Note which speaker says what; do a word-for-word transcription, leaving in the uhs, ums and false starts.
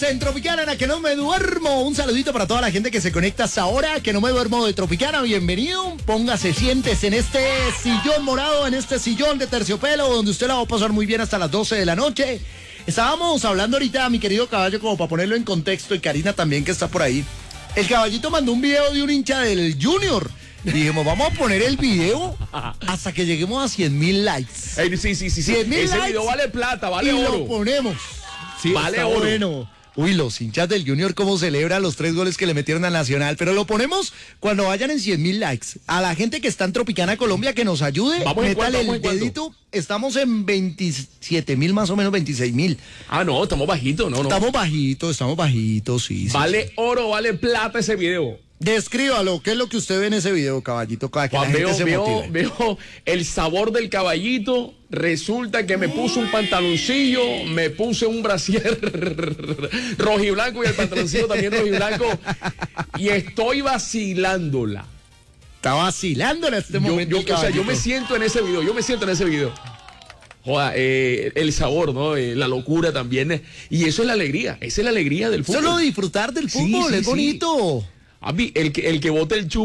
Speaker 1: en Tropicana, en la que no me duermo. Un saludito para toda la gente que se conecta hasta ahora, que no me duermo de Tropicana. Bienvenido. Póngase, siéntese en este sillón morado, en este sillón de terciopelo, donde usted la va a pasar muy bien hasta las doce de la noche. Estábamos hablando ahorita, mi querido caballo, como para ponerlo en contexto, y Karina también, que está por ahí. El caballito mandó un video de un hincha del Junior. Y dijimos, vamos a poner el video hasta que lleguemos a cien mil likes.
Speaker 2: Ey, sí, sí, sí, sí.
Speaker 1: cien mil
Speaker 2: Ese
Speaker 1: likes
Speaker 2: video vale plata, vale
Speaker 1: y
Speaker 2: oro.
Speaker 1: lo ponemos. Sí,
Speaker 2: vale
Speaker 1: está
Speaker 2: oro.
Speaker 1: Bueno. Uy, los hinchas del Junior cómo celebran los tres goles que le metieron al Nacional. Pero lo ponemos cuando vayan en cien mil likes. A la gente que está en Tropicana, Colombia, que nos ayude.
Speaker 2: Vamos en
Speaker 1: métale
Speaker 2: cuánto,
Speaker 1: el
Speaker 2: vamos en
Speaker 1: dedito. Estamos en veintisiete mil, más o menos veintiséis mil.
Speaker 2: Ah, no, estamos bajitos, no, no.
Speaker 1: Estamos bajitos, estamos bajitos, sí.
Speaker 2: Vale
Speaker 1: sí.
Speaker 2: oro, vale plata ese video.
Speaker 1: Descríbalo, ¿qué es lo que usted ve en ese video, caballito? Para que
Speaker 2: Juan,
Speaker 1: la gente
Speaker 2: veo,
Speaker 1: se
Speaker 2: veo,
Speaker 1: motive.
Speaker 2: veo el sabor del caballito. Resulta que me puse un pantaloncillo, me puse un brasier rojiblanco y el pantaloncillo también rojiblanco. Y estoy vacilándola.
Speaker 1: Está vacilando en este
Speaker 2: Yo,
Speaker 1: momento.
Speaker 2: yo, o sea, yo me siento en ese video, yo me siento en ese video. Joda, eh, el sabor, ¿no? Eh, la locura también. eh, Y eso es la alegría, esa es la alegría del fútbol.
Speaker 1: Solo disfrutar del
Speaker 2: Sí,
Speaker 1: fútbol,
Speaker 2: sí,
Speaker 1: es
Speaker 2: sí.
Speaker 1: bonito.
Speaker 2: A mí, el que, el que bote el chupo